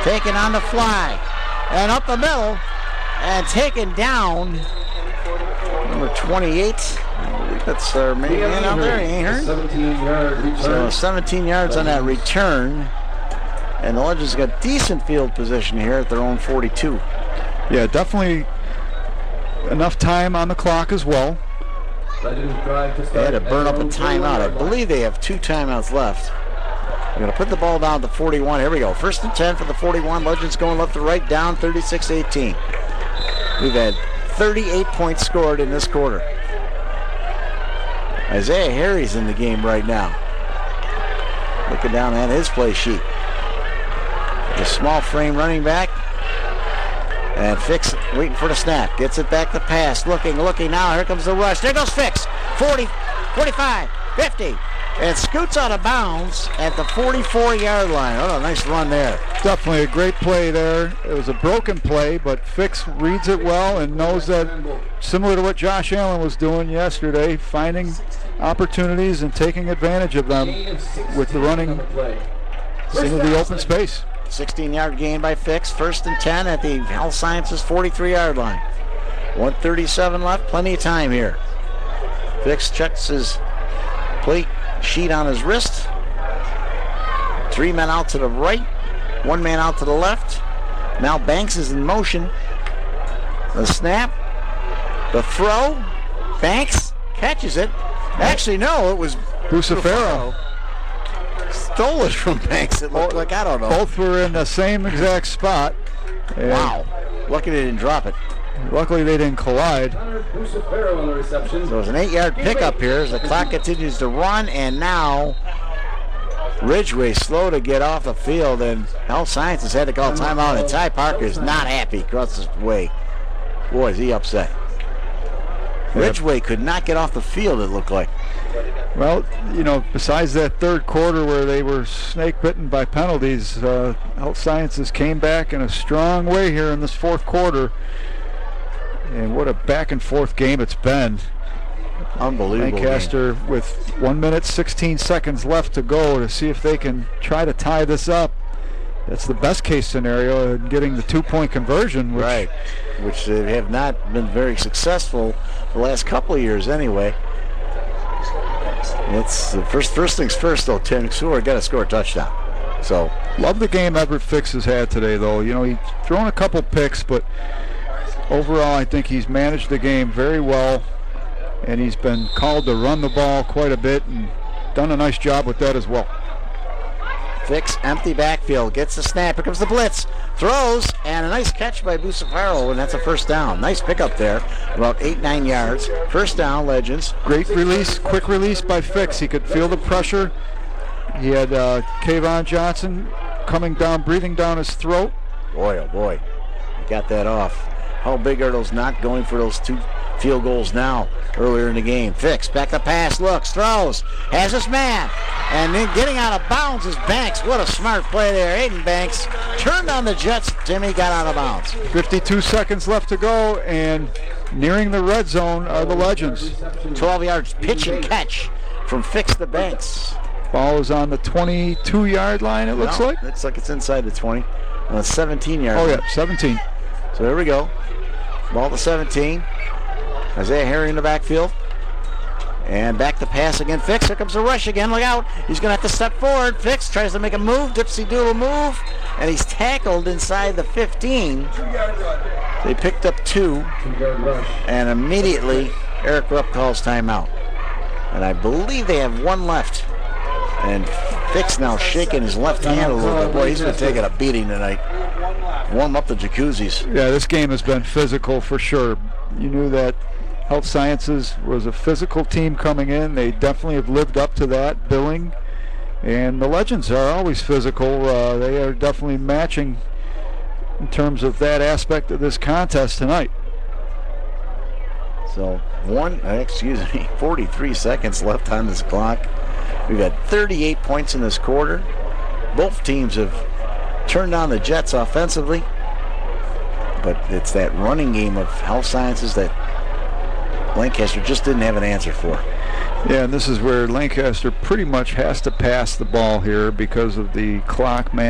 taken on the fly. And up the middle and taken down. Number 28. I believe that's our main man out there, Ahern. 17-yard return. So 17 yards on that return. And the Legends got decent field position here at their own 42. Yeah, definitely enough time on the clock as well. They had to burn up a timeout. I believe they have 2 timeouts left. They're going to put the ball down to 41. Here we go. 1st and 10 for the 41. Legends going left to right, down 36-18. We've had 38 points scored in this quarter. Isaiah Harry's in the game right now. Looking down at his play sheet. The small frame running back. And Fix waiting for the snap. Gets it back to pass. Looking now. Here comes the rush. There goes Fix. 40, 45, 50. And scoots out of bounds at the 44-yard line. Oh, a nice run there. Definitely a great play there. It was a broken play, but Fix reads it well and knows that, similar to what Josh Allen was doing yesterday, finding opportunities and taking advantage of them with the running into the open space. 16-yard gain by Fix. 1st and 10 at the Health Sciences 43-yard line. 1:37 left. Plenty of time here. Fix checks his plate sheet on his wrist. 3 men out to the right. 1 man out to the left. Now Banks is in motion. The snap. The throw. Banks catches it. Actually, no, it was Bucefaro. Stole it from Banks. It looked like, I don't know. Both were in the same exact spot. Wow. Lucky they didn't drop it. Luckily they didn't collide. So it was an 8-yard pickup here as the clock continues to run, and now Ridgeway slow to get off the field, and Health Sciences had to call timeout, and Ty Parker is not happy across the way. Boy, is he upset. Ridgeway could not get off the field, it looked like. Well, you know, besides that third quarter where they were snake-bitten by penalties, Health Sciences came back in a strong way here in this fourth quarter. And what a back-and-forth game it's been. Unbelievable. Lancaster game. with 1 minute, 16 seconds left to go to see if they can try to tie this up. That's the best-case scenario, getting the 2-point conversion. Which they have not been very successful the last couple of years anyway. It's the first things first, though. Tim Seward got to score a touchdown. So love the game Everett Fix has had today, though. You know, he's thrown a couple picks, but overall, I think he's managed the game very well, and he's been called to run the ball quite a bit and done a nice job with that as well. Fix, empty backfield, gets the snap. Here comes the blitz, throws, and a nice catch by Bucefaro, and that's a first down. Nice pickup there, about 8-9 yards. First down, Legends. Great release, quick release by Fix. He could feel the pressure. He had Kayvon Johnson coming down, breathing down his throat. Boy, oh boy, he got that off. How big are those not going for those 2 field goals now earlier in the game? Fix, back the pass, looks, throws, has his man, and then getting out of bounds is Banks. What a smart play there. Aiden Banks turned on the Jets. Timmy got out of bounds. 52 seconds left to go, and nearing the red zone are the Legends. 12 yards pitch and catch from Fix to Banks. Ball is on the 22-yard line, it looks like. Looks like it's inside the 20. On the 17-yard line. Oh, yeah, 17. So here we go. Ball to 17. Isaiah Harry in the backfield. And back to pass again. Fix. Here comes the rush again. Look out. He's going to have to step forward. Fix tries to make a move. Dipsy doodle move. And he's tackled inside the 15. They picked up 2. And immediately Eric Rupp calls timeout. And I believe they have 1 left. And Fix now shaking his left hand a little bit. Boy, he's been taking a beating tonight. Warm up the jacuzzis. Yeah, this game has been physical for sure. You knew that Health Sciences was a physical team coming in. They definitely have lived up to that billing. And the Legends are always physical. They are definitely matching in terms of that aspect of this contest tonight. So 43 seconds left on this clock. We've had 38 points in this quarter. Both teams have turned on the Jets offensively, but it's that running game of Health Sciences that Lancaster just didn't have an answer for. Yeah, and this is where Lancaster pretty much has to pass the ball here because of the clock